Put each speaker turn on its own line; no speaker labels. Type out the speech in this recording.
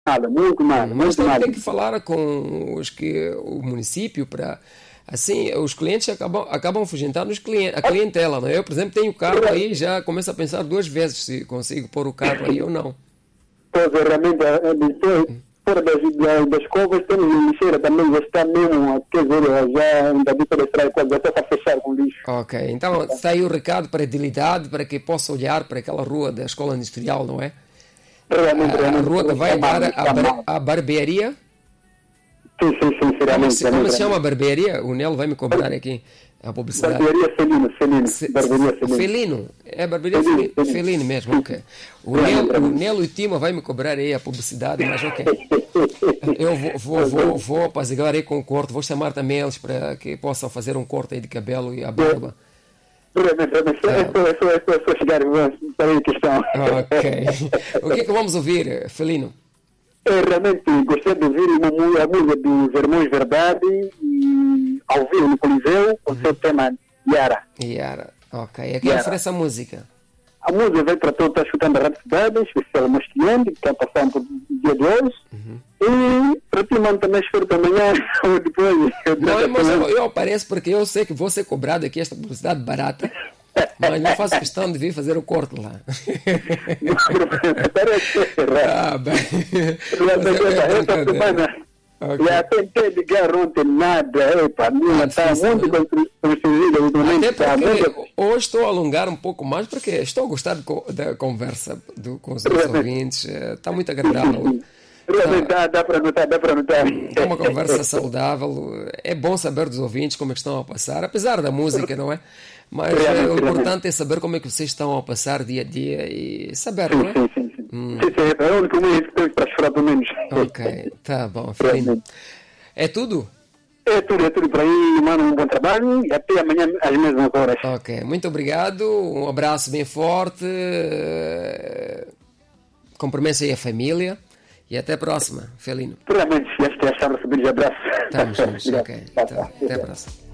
nada, muito mal,
Mas
muito
também
mal.
tem que falar com o município para. Assim, os clientes acabam afugentando a clientela, não é? Eu, por exemplo, tenho carro aí, já começo a pensar duas vezes se consigo pôr o carro aí ou não.
Pois é, realmente, fora das covas, temos uma lixeira também, já está mesmo, quer dizer, já ainda vi para extrair coisas, já está a fechar com lixo.
Ok, então está aí o recado para a edilidade, para que possa olhar para aquela rua da Escola Industrial, não é?
Realmente,
A
realmente,
rua que vai
está mal,
dar
está mal.
à barbearia.
Sim, sim, sim, realmente,
Como se
realmente.
chama a barbearia? O Nelo vai me cobrar aqui a publicidade.
Barbearia Celino, barbearia Celino.
Felino, é barbearia
Felino, Felino.
Felino mesmo, ok. O Nelo e Tima vai me cobrar aí a publicidade, mas ok. Eu vou apaziguar aí com o corte, vou chamar também eles para que possam fazer um corte aí de cabelo e a barba.
Realmente, é só chegar para aí a questão.
Ok. O que é que vamos ouvir, Felino?
Eu realmente gostei de ouvir a música dos Irmãos Verdade e ao vivo no Coliseu, com o seu tema Yara.
Yara, ok. A quem refere essa música?
A música veio para todos, está escutando a Rádio Cidade, em especial meus clientes, que estão passando por dia de hoje. E para ti, mano, também espero para amanhã ou depois.
Não, mas eu apareço porque eu sei que vou ser cobrado aqui esta publicidade barata, mas não faço questão de vir fazer o corte lá. Ah, bem.
Essa semana já tentei ligar ontem, nada. Epa, minha está muito construída.
Até porque hoje estou a alongar um pouco mais, porque estou a gostar da conversa com os outros ouvintes. Está muito agradável.
Realmente dá para notar.
É uma conversa saudável. É bom saber dos ouvintes como é que estão a passar, apesar da música, não é? Mas o importante é saber como é que vocês estão a passar dia a dia e saber, não é?
Sim, é o único meio que temos para chorar, pelo menos.
Ok, tá bom, Felino. É tudo?
É tudo para aí, mano, um bom trabalho e até amanhã às mesmas horas.
Ok, muito obrigado, um abraço bem forte, cumprimento aí a família e até a próxima, Felino.
Realmente, esta é a chave de abraço.
Estamos juntos, ok. Então, até a próxima.